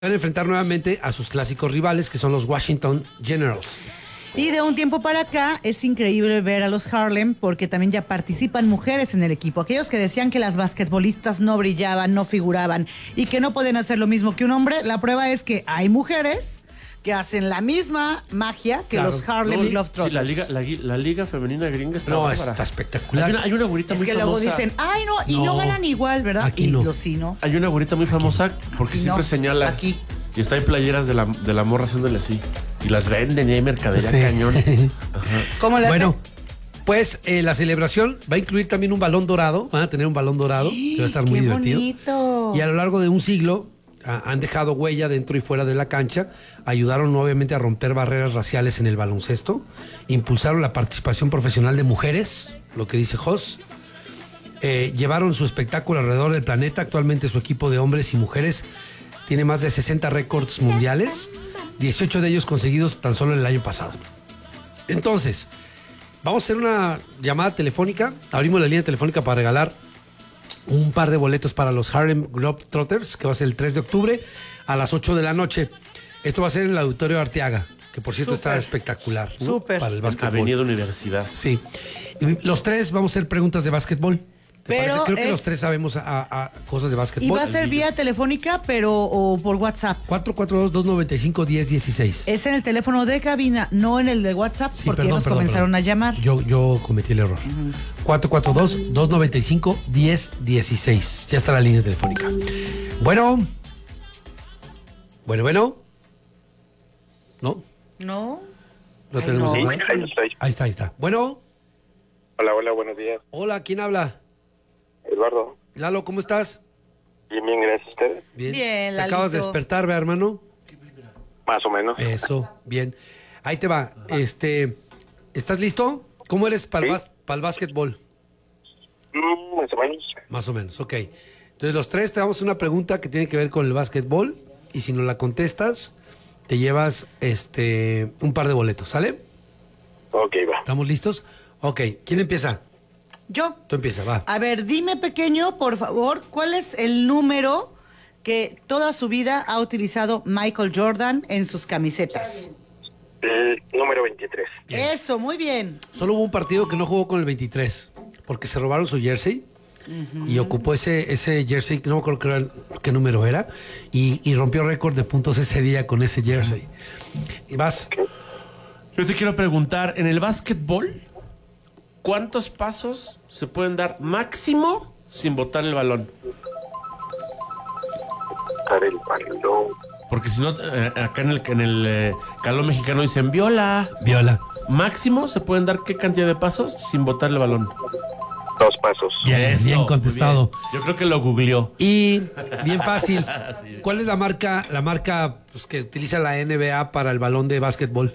Van a enfrentar nuevamente a sus clásicos rivales, que son los Washington Generals. Y de un tiempo para acá es increíble ver a los Harlem porque también ya participan mujeres en el equipo. Aquellos que decían que las basquetbolistas no brillaban, no figuraban y que no pueden hacer lo mismo que un hombre, la prueba es que hay mujeres que hacen la misma magia que los Harlem Globetrotters. Sí, la liga femenina gringa está está espectacular. Hay una güerita muy famosa. Es que luego dicen, ay no, y no ganan igual, ¿verdad? Aquí y no. sí, ¿no? Hay una güerita muy famosa porque siempre señala. Aquí. Y está en playeras de la morra haciéndole así. Y las venden y hay mercadería cañón. Ajá. ¿Cómo le Bueno, pues la celebración va a incluir también un balón dorado. Van a tener un balón dorado que va a estar muy divertido. Bonito. Y a lo largo de un siglo han dejado huella dentro y fuera de la cancha. Ayudaron obviamente a romper barreras raciales en el baloncesto. Impulsaron la participación profesional de mujeres, lo que dice Jos. Llevaron su espectáculo alrededor del planeta. Actualmente su equipo de hombres y mujeres tiene más de 60 récords mundiales, 18 de ellos conseguidos tan solo el año pasado. Entonces, vamos a hacer una llamada telefónica. Abrimos la línea telefónica para regalar un par de boletos para los Harlem Globetrotters, que va a ser el 3 de octubre a las 8 de la noche. Esto va a ser en el Auditorio Arteaga, que por cierto está espectacular, ¿no? Súper. Para el básquetbol. Avenida Universidad. Sí. Y los tres vamos a hacer preguntas de básquetbol. ¿Te Pero parece? Creo que los tres sabemos a cosas de básquetbol. Y va a ser vía telefónica, pero o por WhatsApp. 442-295-1016. Es en el teléfono de cabina, no en el de WhatsApp, Sí, porque ya nos comenzaron a llamar. Yo cometí el error. 442-295-1016. Ya está la línea telefónica. Bueno. ¿No? ¿No? No Ay, tenemos no. llamada. Sí, ahí estoy. Ahí está. Bueno. Hola, buenos días. Hola, ¿quién habla? Eduardo. Lalo, ¿cómo estás? Bien, gracias a ustedes. Bien. Bien, ¿Te Lalito. acabas de despertar, ve, hermano? Más o menos. Eso, bien. Ahí te va. ¿Estás listo? ¿Cómo eres para el básquetbol? Más o menos. Más o menos, ok. Entonces los tres te damos una pregunta que tiene que ver con el básquetbol y si nos la contestas, te llevas un par de boletos, ¿sale? Ok, va. ¿Estamos listos? Ok, ¿quién empieza? Yo. Tú empieza, va. A ver, dime, pequeño, por favor, ¿cuál es el número que toda su vida ha utilizado Michael Jordan en sus camisetas? Número 23. Bien. Eso, muy bien. Solo hubo un partido que no jugó con el 23, porque se robaron su jersey y ocupó ese jersey, no me acuerdo qué número era, y rompió récord de puntos ese día con ese jersey. Y vas. Yo te quiero preguntar, en el básquetbol, ¿cuántos pasos se pueden dar máximo sin botar el balón? Para el balón. Porque si no, acá en el calor mexicano dicen viola. Viola. Máximo se pueden dar ¿qué cantidad de pasos sin botar el balón? 2 pasos. Bien, Eso, bien contestado. muy bien. Yo creo que lo googleó. Y bien fácil. Sí. ¿Cuál es la marca pues, que utiliza la NBA para el balón de básquetbol?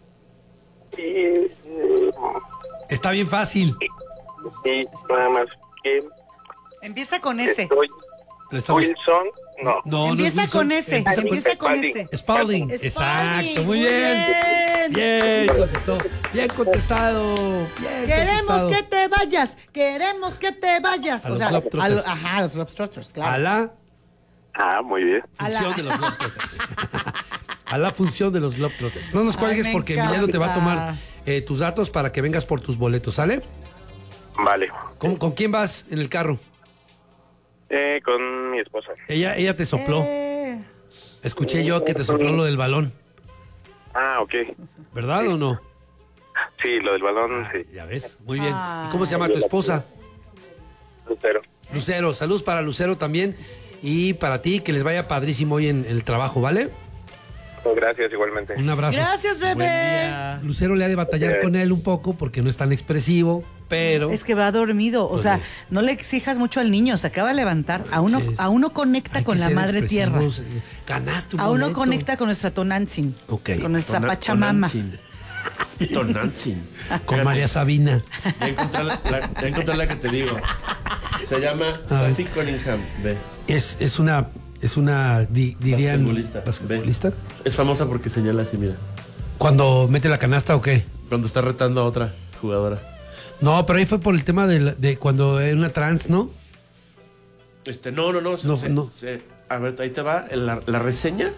Está bien fácil. Y nada más que Empieza con ese. Wilson. No. No, Empieza no es Wilson. con ese. Empieza con ese. Spalding. Exacto, muy bien. Bien contestó. Bien contestado. Bien Queremos contestado. que te vayas. Queremos que te vayas. A los Globetrotters. Ajá, los Globetrotters, claro. A la Muy bien. función de los Globetrotters. A la función de los Globetrotters. No nos Ay, cuelgues me porque encanta. Emiliano te va a tomar tus datos para que vengas por tus boletos, ¿sale? Vale. ¿Con quién vas en el carro? Con mi esposa. Ella te sopló. Escuché yo que te sopló lo del balón. Ok. ¿Verdad o no? Sí, lo del balón, sí. Ya ves, muy bien. ¿Y cómo se llama tu esposa? Lucero. Lucero. Saludos para Lucero también. Y para ti, que les vaya padrísimo hoy en el trabajo, ¿vale? Gracias, igualmente. Un abrazo. Gracias, Buen bebé. día. Lucero le ha de batallar con él un poco porque no es tan expresivo, pero... Es que va dormido. O Pues sea, sí. no le exijas mucho al niño. Se acaba de levantar. A uno Sí. conecta Hay con que la ser madre tierra. expresivos. Ganaste un A uno boleto. conecta con nuestra Tonantzin. Ok. Con nuestra Pachamama. Tonantzin. Con María Sabina. Ya encontré la que te digo. Se llama A ver. Sophie Cunningham. Ve. Es una dirían... Basquetbolista. ¿Basquetbolista? Es famosa porque señala así, mira. ¿Cuando mete la canasta o qué? Cuando está retando a otra jugadora. No, pero ahí fue por el tema de cuando era una trans, ¿no? No. No. A ver, ahí te va la reseña.